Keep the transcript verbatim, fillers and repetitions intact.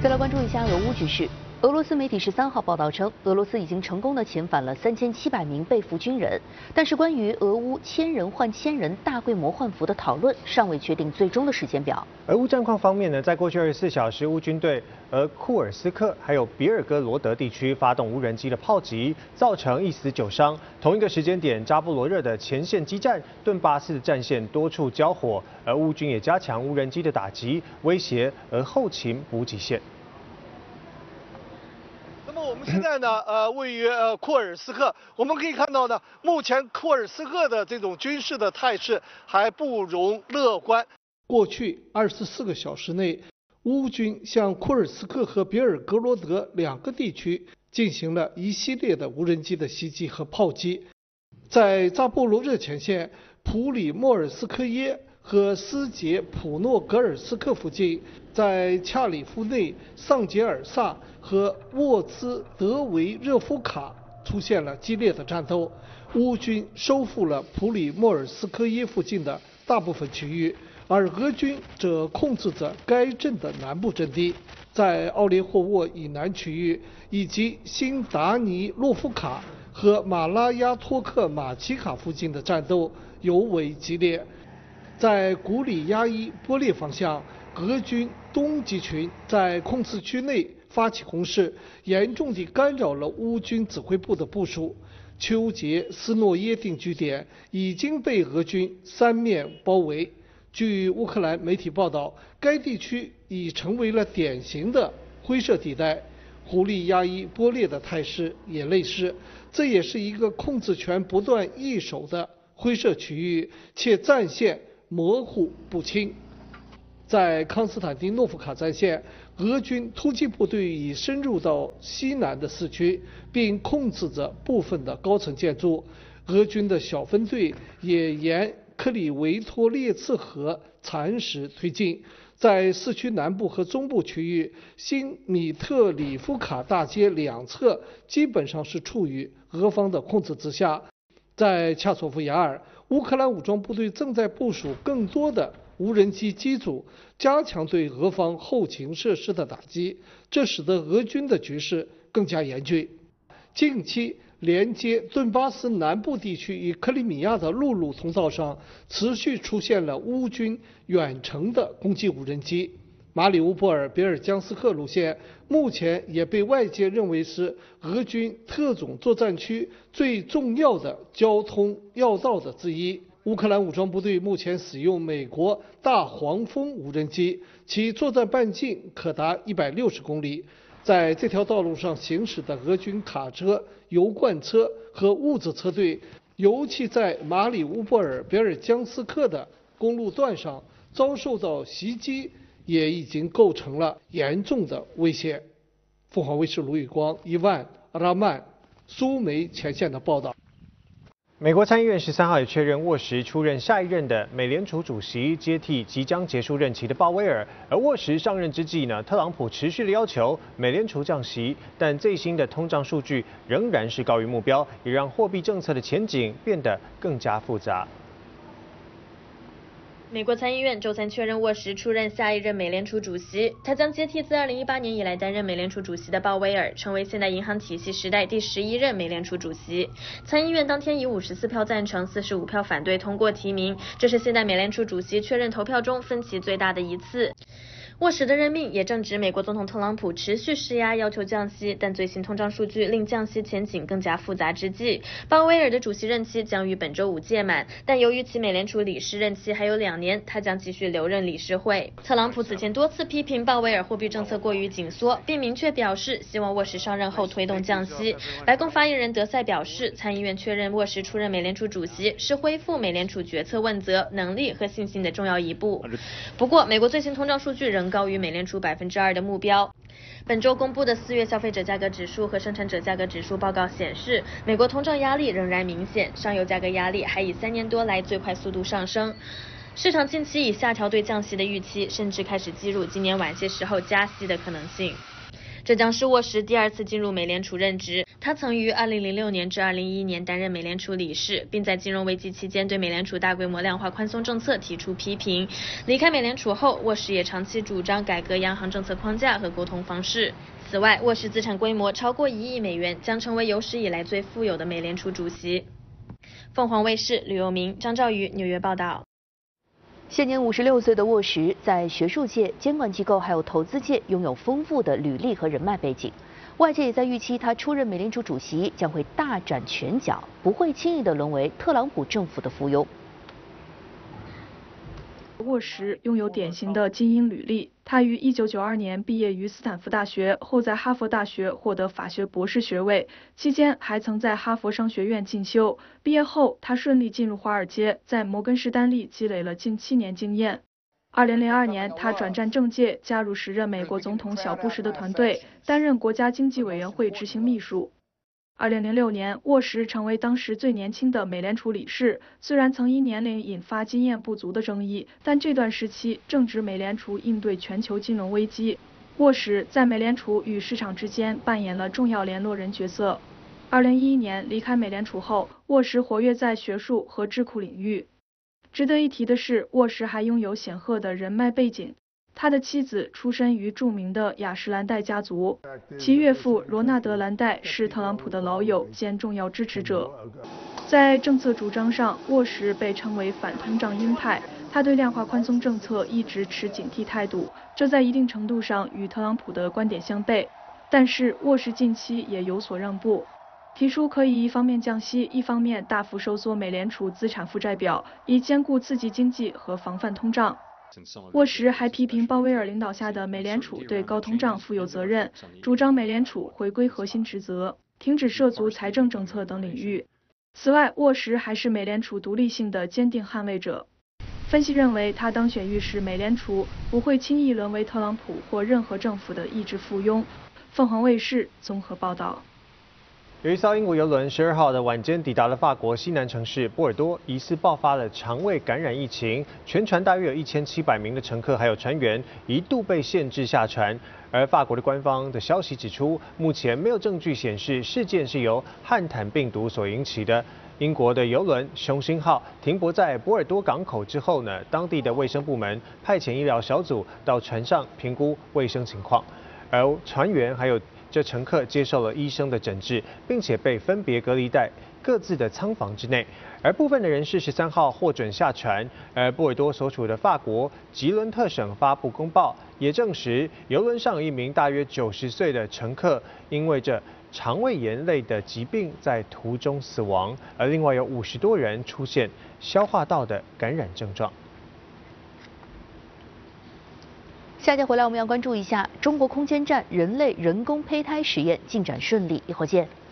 再来关注一下俄乌局势。俄罗斯媒体十三号报道称，俄罗斯已经成功的遣返了三千七百名被俘军人，但是关于俄乌千人换千人大规模换俘的讨论尚未确定最终的时间表。 俄乌战况方面呢，在过去二十四小时，乌军对俄库尔斯克还有别尔哥罗德地区发动无人机的炮击，造成一死九伤。同一个时间点，扎波罗热的前线激战，顿巴斯的战线多处交火，而乌军也加强无人机的打击，威胁俄后勤补给线。 那么我们现在呢，呃，位于呃库尔斯克，我们可以看到呢，目前库尔斯克的这种军事的态势还不容乐观。 过去二十四个小时内，乌军向库尔斯克和别尔格罗德两个地区进行了一系列的无人机的袭击和炮击。在扎波罗热前线，普里莫尔斯科耶和斯捷普诺格尔斯克附近，在恰里夫内、桑杰尔萨和沃兹德维热夫卡出现了激烈的战斗。乌军收复了普里莫尔斯科耶附近的大部分区域，而俄军则控制着该镇的南部阵地。在奥列霍沃以南区域以及新达尼洛夫卡和马拉亚托克马奇卡附近的战斗尤为激烈。 在古里亚伊波列方向，俄军东集群在控制区内发起攻势，严重地干扰了乌军指挥部的部署。丘杰斯诺耶定居点已经被俄军三面包围。据乌克兰媒体报道，该地区已成为了典型的灰色地带。古里亚伊波列的态势也类似，这也是一个控制权不断易手的灰色区域，且战线 模糊不清。在康斯坦丁诺夫卡战线，俄军突击部队已深入到西南的市区，并控制着部分的高层建筑。俄军的小分队也沿克里维托列茨河蚕食推进。在市区南部和中部区域，新米特里夫卡大街两侧基本上是处于俄方的控制之下。在恰索夫雅尔， 乌克兰武装部队正在部署更多的无人机机组，加强对俄方后勤设施的打击，这使得俄军的局势更加严峻。近期，连接顿巴斯南部地区与克里米亚的陆路通道上，持续出现了乌军远程的攻击无人机。 马里乌波尔别尔江斯克路线目前也被外界认为是俄军特种作战区最重要的交通要道的之一。乌克兰武装部队目前使用美国大黄蜂无人机，其作战半径可达一百六十公里。在这条道路上行驶的俄军卡车、油罐车和物资车队，尤其在马里乌波尔别尔江斯克的公路段上遭受到袭击， 也已经构成了严重的威胁。凤凰卫视卢宇光、伊万、阿拉曼、苏梅前线的报道。 美国参议院十三号也确认沃什出任下一任的美联储主席，接替即将结束任期的鲍威尔。而沃什上任之际呢，特朗普持续的要求美联储降息，但最新的通胀数据仍然是高于目标，也让货币政策的前景变得更加复杂。 美国参议院周三确认沃什出任下一任美联储主席，他将接替自二零一八年以来担任美联储主席的鲍威尔，成为现代银行体系时代第十一任美联储主席。参议院当天以五十四票赞成、四十五票反对通过提名，这是现代美联储主席确认投票中分歧最大的一次。 沃什的任命也正值美国总统特朗普持续施压要求降息，但最新通胀数据令降息前景更加复杂之际，鲍威尔的主席任期将于本周五届满，但由于其美联储理事任期还有两年，他将继续留任理事会。特朗普此前多次批评鲍威尔货币政策过于紧缩，并明确表示希望沃什上任后推动降息。白宫发言人德赛表示，参议院确认沃什出任美联储主席是恢复美联储决策问责能力和信心的重要一步。不过，美国最新通胀数据仍 高于美联储百分之二的目标。本周公布的四月消费者价格指数和生产者价格指数报告显示，美国通胀压力仍然明显，上游价格压力还以三年多来最快速度上升。市场近期已下调对降息的预期，甚至开始计入今年晚些时候加息的可能性。 这将是沃什第二次进入美联储任职。他曾于二零零六年至二零一一年担任美联储理事，并在金融危机期间对美联储大规模量化宽松政策提出批评。离开美联储后，沃什也长期主张改革央行政策框架和沟通方式。此外，沃什资产规模超过一亿美元，将成为有史以来最富有的美联储主席。凤凰卫视吕佑明、张兆宇纽约报道。 现年五十六岁的沃什，在学术界、监管机构还有投资界拥有丰富的履历和人脉背景。外界也在预期他出任美联储主席将会大展拳脚，不会轻易的沦为特朗普政府的附庸。 沃什拥有典型的精英履历，他于一九九二年毕业于斯坦福大学，后在哈佛大学获得法学博士学位，期间还曾在哈佛商学院进修。毕业后，他顺利进入华尔街，在摩根士丹利积累了近七年经验。二零零二年，他转战政界，加入时任美国总统小布什的团队，担任国家经济委员会执行秘书。二零零六年，沃什成为当时最年轻的美联储理事。虽然曾因年龄引发经验不足的争议，但这段时期正值美联储应对全球金融危机。沃什在美联储与市场之间扮演了重要联络人角色。二零一一年离开美联储后，沃什活跃在学术和智库领域。值得一提的是，沃什还拥有显赫的人脉背景。他的妻子出身于著名的雅诗兰黛家族，其岳父罗纳德·兰黛是特朗普的老友兼重要支持者。在政策主张上，沃什被称为反通胀鹰派，他对量化宽松政策一直持警惕态度，这在一定程度上与特朗普的观点相悖。但是沃什近期也有所让步，提出可以一方面降息，一方面大幅收缩美联储资产负债表，以兼顾刺激经济和防范通胀。沃什还批评鲍威尔领导下的美联储对高通胀负有责任，主张美联储回归核心职责，停止涉足财政政策等领域。此外，沃什还是美联储独立性的坚定捍卫者。分析认为，他当选预示美联储不会轻易沦为特朗普或任何政府的意志附庸。凤凰卫视综合报道。 有一艘英国邮轮十二号的晚间抵达了法国西南城市波尔多，疑似爆发了肠胃感染疫情，全船大约有一千七百名的乘客还有船员一度被限制下船。而法国的官方的消息指出，目前没有证据显示事件是由汉坦病毒所引起的。英国的邮轮雄心号停泊在波尔多港口之后呢，当地的卫生部门派遣医疗小组到船上评估卫生情况，而船员还有这乘客接受了医生的诊治，并且被分别隔离在各自的舱房之内。而部分的人士十三号获准下船。而波尔多所处的法国吉伦特省发布公报，也证实邮轮上有一名大约九十岁的乘客因为这肠胃炎类的疾病在途中死亡，而另外有五十多人出现消化道的感染症状。 下节回来，我们要关注一下中国空间站人类人工胚胎实验进展顺利，一会儿见。